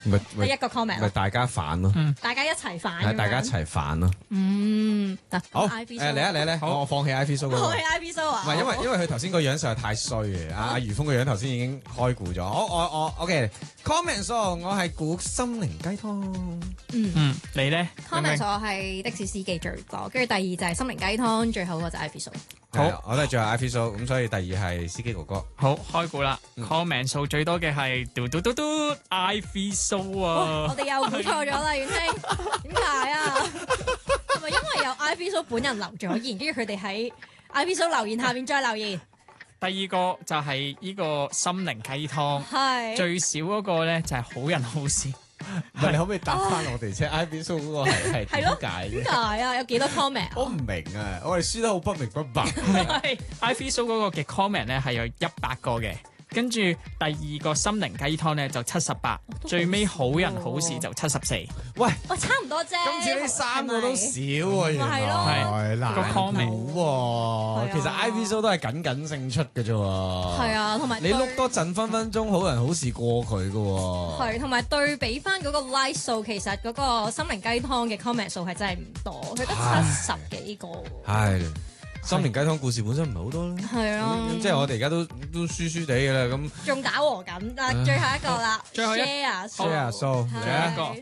得一個 comment 咯， 咪大家反咯， 大家一齊反， 係大家一齊反咯。 得好， ，Ivy 嚟啊嚟啊嚟，我放棄 Ivy Show 嗰個。 我係 Ivy Show 啊， 唔係因為佢頭先個樣實在太衰嘅，阿余峰個樣頭先已經開估咗。好，我 OK，comment 數我係估心靈雞湯。 你咧 comment 數我係的士司機最多，跟住第二就係心靈雞湯，最後嗰個就係 Ivy Show。 好，我都係最後 Ivy Show，咁所以第二係司機哥哥。 好開估啦，comment 數最多嘅係嘟 Ivy Show 啊！ 我哋又估錯咗啦，遠興，點解啊？係咪因為有 Ivy Show 本人留咗言，跟住佢哋喺 Ivy Show 留言下面再留言？ 第二個就係呢個心靈雞湯， 係最少嗰個咧就係好人好事。 唔係，你可唔可以答翻我哋啫？Ivy Show 嗰個係係咯， 點解點嘅？ 解啊？有幾多 comment 啊？ 我唔明啊！我哋輸得好不明不白。 係 Ivy Show 嗰個嘅 comment 咧係有100個嘅，跟住第二個心靈雞湯咧就78，最尾好人好事就74。 喂， 我差唔多啫。 今次呢三個都少喎，原咪係來咯難個 comment 估喎。其實 Ivy Show 都係僅勝出嘅啫喎。 係啊，同埋你碌多陣分分鐘好人好事過佢嘅喎。 係，同埋對比翻嗰個 like 數，其實嗰個心靈雞湯嘅 comment 數係真係唔多，佢得70幾個。 係心靈雞湯故事本身唔係好多啦。 係咯， 咁即係我哋而家都輸輸地嘅啦。咁仲打和緊嗱，最後一個啦， 最後一 share share 數一個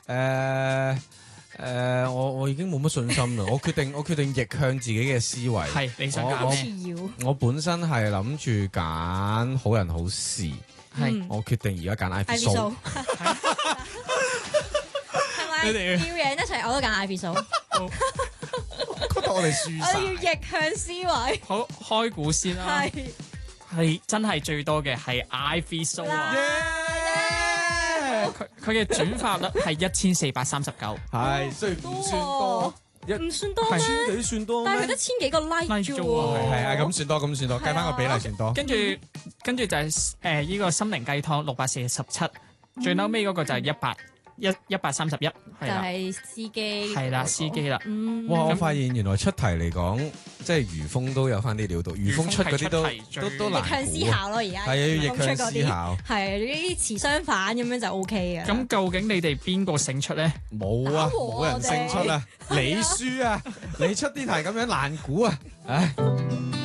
我已經冇乜信心啦。我決定逆向自己嘅思維。 係你想揀好似咩？ 要我本身係諗住揀好人好事， 係我決定而家揀 Ivy Ivy Show。 Show 係咪你哋要贏一齊？我都揀 Ivy Show。 覺得我哋輸我哋要晒。 逆向思維， 好開估先啦， 係係真係最多嘅係 Ivy Show 啊！佢嘅轉發率係1439， 係雖然唔算多， 唔算多咩？ 千幾算多咩？ 但係佢得千幾個 like 啫啫喎喎。 係啊，咁算多，咁算多，計翻個比例算多。 跟住就係呢個心靈雞湯647，最嬲尾嗰個就係131， 就係啦， 係司機， 係啦，司機啦， 哇！我發現原來出題嚟講，即係余峰都有翻啲料到，余峰出嗰啲都難逆向思估啊。 考咯，而家係啊，要逆向思考。 係呢啲詞相反咁樣就 OK 嘅。 咁究竟你哋邊個勝出咧？ 冇啊，冇人勝出啊！你輸啊！你出啲題咁樣難估啊！唉。